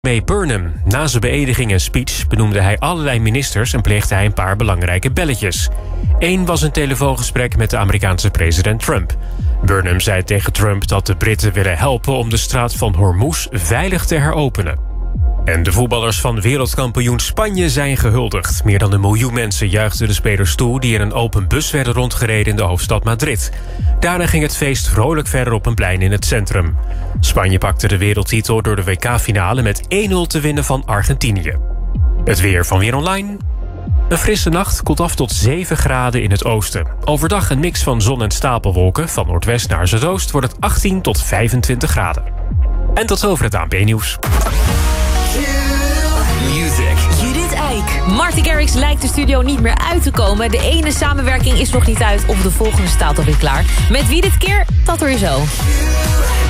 May Burnham. Na zijn beëdiging en speech benoemde hij allerlei ministers en pleegde hij een paar belangrijke belletjes. Eén was een telefoongesprek met de Amerikaanse president Trump. Burnham zei tegen Trump dat de Britten willen helpen om de straat van Hormuz veilig te heropenen. En de voetballers van wereldkampioen Spanje zijn gehuldigd. Meer dan 1 miljoen mensen juichten de spelers toe die in een open bus werden rondgereden in de hoofdstad Madrid. Daarna ging het feest vrolijk verder op een plein in het centrum. Spanje pakte de wereldtitel door de WK-finale met 1-0 te winnen van Argentinië. Het weer van Weer Online. Een frisse nacht koelt af tot 7 graden in het oosten. Overdag een mix van zon en stapelwolken. Van noordwest naar zuidoost wordt het 18 tot 25 graden. En tot zover het ANP-nieuws. Judith Eyck. Martin Garrix lijkt de studio niet meer uit te komen. De ene samenwerking is nog niet uit of de volgende staat alweer klaar. Met wie dit keer? Dat hoor je zo.